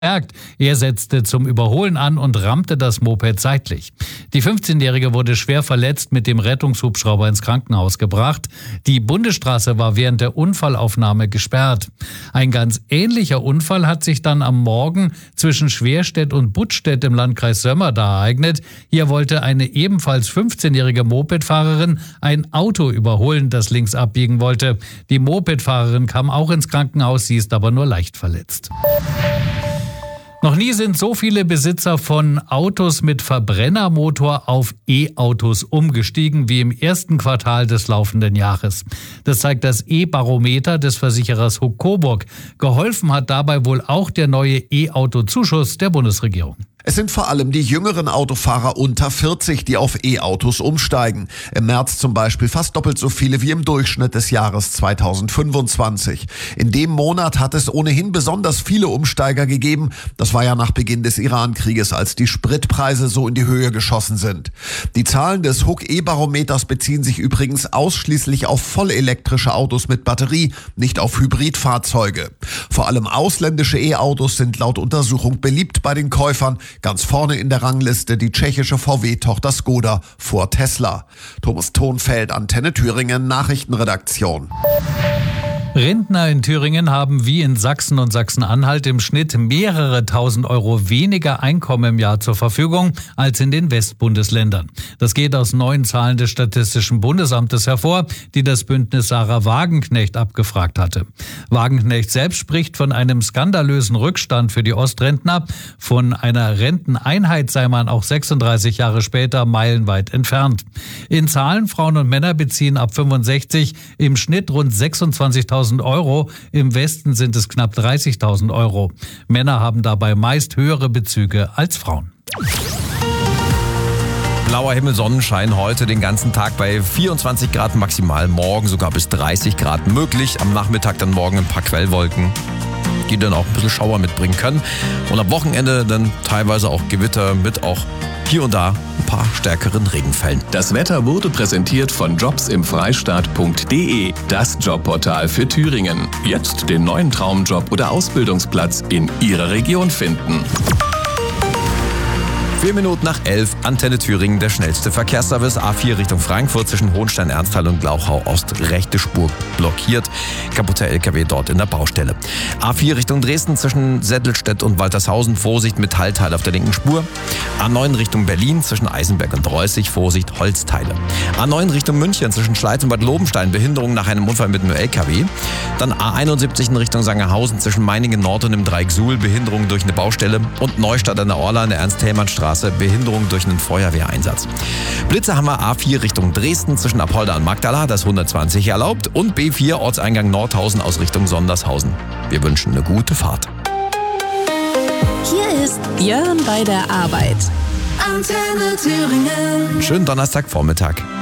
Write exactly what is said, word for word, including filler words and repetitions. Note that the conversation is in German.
Er setzte zum Überholen an und rammte das Moped seitlich. Die fünfzehnjährige wurde schwer verletzt mit dem Rettungshubschrauber ins Krankenhaus gebracht. Die Bundesstraße war während der Unfallaufnahme gesperrt. Ein ganz ähnlicher Unfall hat sich dann am Morgen zwischen Schwerstedt und Buttstedt im Landkreis Sömmerda ereignet. Hier wollte eine ebenfalls fünfzehnjährige Mopedfahrerin ein Auto überholen, das links abbiegen wollte. Die Mopedfahrerin kam auch ins Krankenhaus, sie ist aber nur leicht verletzt. Noch nie sind so viele Besitzer von Autos mit Verbrennermotor auf E-Autos umgestiegen wie im ersten Quartal des laufenden Jahres. Das zeigt das E-Barometer des Versicherers Huck Coburg. Geholfen hat dabei wohl auch der neue E-Auto-Zuschuss der Bundesregierung. Es sind vor allem die jüngeren Autofahrer unter vierzig, die auf E-Autos umsteigen. Im März zum Beispiel fast doppelt so viele wie im Durchschnitt des Jahres zweitausendfünfundzwanzig. In dem Monat hat es ohnehin besonders viele Umsteiger gegeben. Das war ja nach Beginn des Iran-Krieges, als die Spritpreise so in die Höhe geschossen sind. Die Zahlen des Huck E-Barometers beziehen sich übrigens ausschließlich auf vollelektrische Autos mit Batterie, nicht auf Hybridfahrzeuge. Vor allem ausländische E-Autos sind laut Untersuchung beliebt bei den Käufern. Ganz vorne in der Rangliste die tschechische V W-Tochter Skoda vor Tesla. Thomas Thonfeld, Antenne Thüringen, Nachrichtenredaktion. Rentner in Thüringen haben wie in Sachsen und Sachsen-Anhalt im Schnitt mehrere tausend Euro weniger Einkommen im Jahr zur Verfügung als in den Westbundesländern. Das geht aus neuen Zahlen des Statistischen Bundesamtes hervor, die das Bündnis Sarah Wagenknecht abgefragt hatte. Wagenknecht selbst spricht von einem skandalösen Rückstand für die Ostrentner. Von einer Renteneinheit sei man auch sechsunddreißig Jahre später meilenweit entfernt. In Zahlen, Frauen und Männer beziehen ab fünfundsechzig im Schnitt rund sechsundzwanzigtausend Euro. Im Westen sind es knapp dreißigtausend Euro. Männer haben dabei meist höhere Bezüge als Frauen. Blauer Himmel, Sonnenschein heute den ganzen Tag bei vierundzwanzig Grad maximal, morgen sogar bis dreißig Grad möglich. Am Nachmittag dann morgen ein paar Quellwolken, die dann auch ein bisschen Schauer mitbringen können. Und am Wochenende dann teilweise auch Gewitter mit auch hier und da ein paar stärkeren Regenfällen. Das Wetter wurde präsentiert von jobs im freistaat punkt de, das Jobportal für Thüringen. Jetzt den neuen Traumjob oder Ausbildungsplatz in Ihrer Region finden. Vier Minuten nach elf, Antenne Thüringen, der schnellste Verkehrsservice. A vier Richtung Frankfurt zwischen Hohenstein-Ernsthal und Glauchau-Ost. Rechte Spur blockiert. Kaputter L K W dort in der Baustelle. A vier Richtung Dresden zwischen Settelstedt und Waltershausen. Vorsicht Metallteile auf der linken Spur. A neun Richtung Berlin zwischen Eisenberg und Reußig. Vorsicht Holzteile. A neun Richtung München zwischen Schleiz und Bad Lobenstein. Behinderung nach einem Unfall mit einem L K W. Dann A einundsiebzig in Richtung Sangerhausen zwischen Meiningen Nord und dem Dreieck Suhl. Behinderung durch eine Baustelle. Und Neustadt an der Orla an der Ernst-Thälmann-Straße. Behinderung durch einen Feuerwehreinsatz. Blitze haben wir A vier Richtung Dresden zwischen Apolda und Magdala, das hundertzwanzig erlaubt, und B vier Ortseingang Nordhausen aus Richtung Sondershausen. Wir wünschen eine gute Fahrt. Hier ist Björn bei der Arbeit. Antenne Thüringen. Schönen Donnerstagvormittag.